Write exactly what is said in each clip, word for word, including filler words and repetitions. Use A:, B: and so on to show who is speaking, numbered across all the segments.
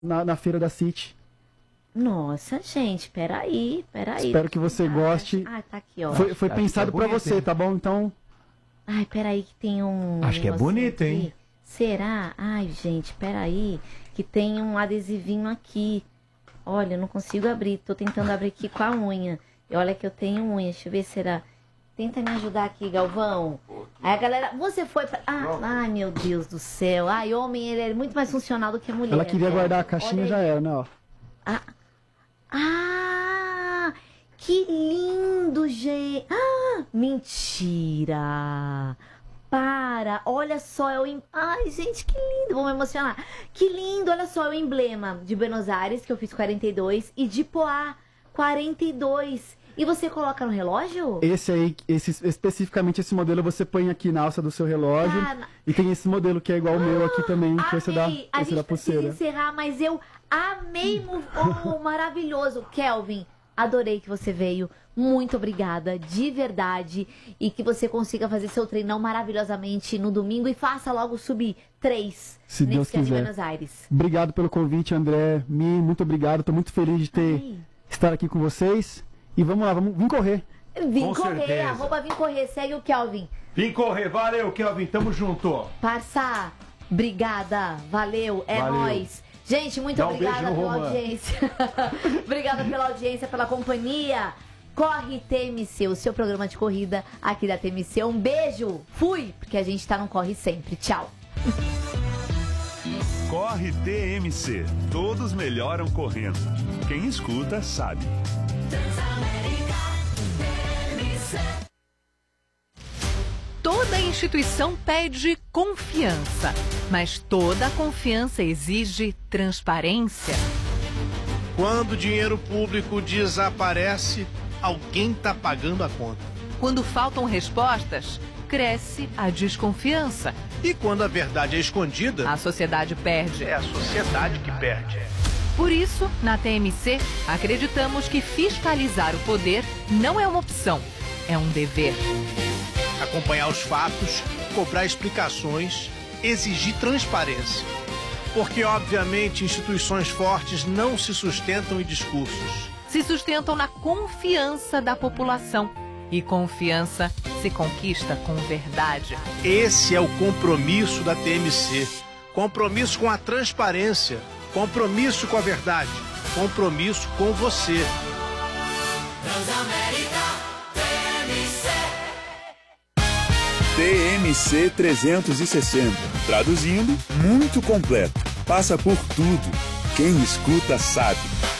A: na, na feira da City.
B: Nossa, gente, peraí, peraí.
A: Espero que você goste.
B: Ah, tá aqui, ó.
A: Foi, foi
C: Acho
A: pensado
C: que é
A: pra
C: bonito,
A: você,
C: hein?
A: tá bom? Então,
B: Ai, peraí que tem um...
C: Acho que é
B: negocinho
C: bonito,
B: aqui.
C: hein?
B: Será? Ai, gente, peraí. Que tem um adesivinho aqui. Olha, eu não consigo abrir. Tô tentando abrir aqui com a unha. E olha que eu tenho unha. Deixa eu ver se será... Tenta me ajudar aqui, Galvão. Aí a galera... Você foi pra... Ah, ai, meu Deus do céu. Ai, homem, ele é muito mais funcional do que a mulher.
A: ela queria
B: né?
A: guardar a caixinha,
B: Olha
A: já
B: aí.
A: era, né? Ó.
B: Ah, ah, que lindo, gente. Ah, mentira. Para, olha só, é o... em- Ai, gente, que lindo, vou me emocionar. Que lindo, olha só, é o emblema de Buenos Aires, que eu fiz quarenta e dois, e de Poá, quarenta e dois. E você coloca no relógio?
A: Esse aí, esse, especificamente esse modelo você põe aqui na alça do seu relógio.
B: Ah, na-
A: E tem esse modelo que é igual o meu aqui também, que esse da,
B: Amei. A
A: esse da
B: gente precisa
A: pulseira.
B: encerrar, mas eu amei. mu- Oh, maravilhoso. Kelvin, adorei que você veio. Muito obrigada, de verdade. E que você consiga fazer seu treinão maravilhosamente no domingo e faça logo subir três
A: Se Deus
B: nesse ano de
A: quiser.
B: Buenos Aires.
A: Obrigado pelo convite, André. Mi, muito obrigado. Tô muito feliz de ter
B: Ai.
A: estar aqui com vocês. E vamos lá, vamos, vamos correr.
B: Vim
C: Com
B: correr,
C: certeza.
B: arroba Vim correr. Segue o Kelvin.
C: Vim correr, valeu, Kelvin, tamo junto.
B: Parça, obrigada, valeu, é
C: Valeu.
B: nóis. Gente, muito
C: Dá um
B: obrigada
C: beijo no
B: pela
C: Romã.
B: audiência. Obrigada pela audiência, pela companhia. Corre T M C, o seu programa de corrida aqui da T M C. Um beijo, fui, porque a gente tá no Corre Sempre. Tchau.
D: Corre T M C. Todos melhoram correndo. Quem escuta sabe.
E: Toda instituição pede confiança, mas toda confiança exige transparência.
F: Quando o dinheiro público desaparece, alguém está pagando a conta.
E: Quando faltam respostas, cresce a desconfiança.
F: E quando a verdade é escondida,
E: A sociedade perde.
F: é a sociedade que perde.
E: Por isso, na T M C, acreditamos que fiscalizar o poder não é uma opção, é um dever.
F: Acompanhar os fatos, cobrar explicações, exigir transparência. Porque, obviamente, instituições fortes não se sustentam em discursos.
E: Se sustentam na confiança da população. E confiança se conquista com verdade.
F: Esse é o compromisso da T M C. Compromisso com a transparência. Compromisso com a verdade. Compromisso com você.
D: T M C trezentos e sessenta. Traduzindo, muito completo. Passa por tudo. Quem escuta sabe.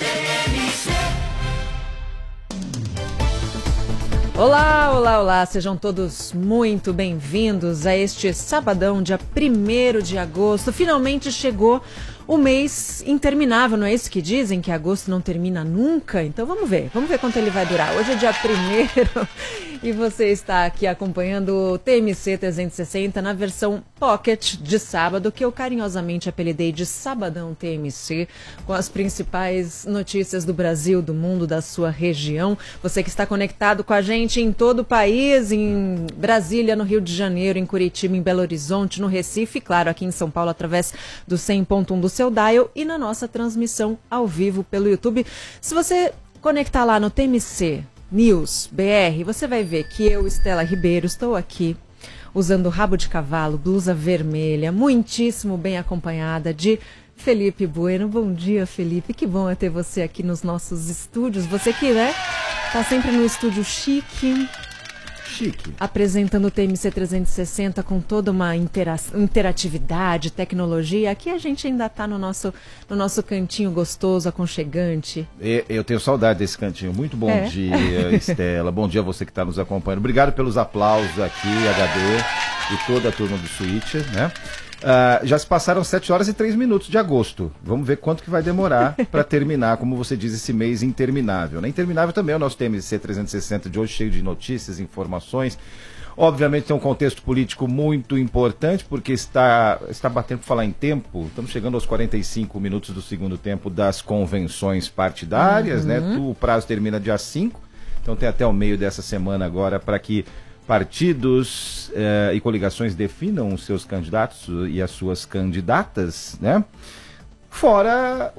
G: Olá, olá, olá, sejam todos muito bem-vindos a este sabadão, dia primeiro de agosto. Finalmente chegou o mês interminável, não é isso que dizem? Que agosto não termina nunca? Então vamos ver, vamos ver quanto ele vai durar. Hoje é dia primeiro e você está aqui acompanhando o T M C trezentos e sessenta na versão Pocket de sábado, que eu carinhosamente apelidei de Sabadão T M C, com as principais notícias do Brasil, do mundo, da sua região. Você que está conectado com a gente em todo o país, em Brasília, no Rio de Janeiro, em Curitiba, em Belo Horizonte, no Recife, e claro, aqui em São Paulo, através do cem ponto um do seu dial e na nossa transmissão ao vivo pelo YouTube. Se você conectar lá no T M C News B R, você vai ver que eu, Estela Ribeiro, estou aqui usando rabo de cavalo, blusa vermelha, muitíssimo bem acompanhada de Felipe Bueno. Bom dia, Felipe. Que bom é ter você aqui nos nossos estúdios. Você que, né, tá sempre no estúdio chique.
C: Chique.
G: Apresentando o T M C trezentos e sessenta com toda uma intera interatividade, tecnologia. Aqui a gente ainda está no nosso, no nosso cantinho gostoso, aconchegante.
C: Eu tenho saudade desse cantinho. Muito bom
G: É.
C: dia, Estela. Bom dia a você que está nos acompanhando. Obrigado pelos aplausos aqui, H D e toda a turma do Switcher, né? Uh, já se passaram sete horas e três minutos de agosto. Vamos ver quanto que vai demorar para terminar, como você diz, esse mês interminável. Né? Interminável também é o nosso T M C trezentos e sessenta de hoje, cheio de notícias, informações. Obviamente tem um contexto político muito importante, porque está, está batendo por falar em tempo. Estamos chegando aos quarenta e cinco minutos do segundo tempo das convenções partidárias. Uhum. Né? O prazo termina dia cinco, então tem até o meio dessa semana agora para que partidos eh, e coligações definam os seus candidatos e as suas candidatas, né? fora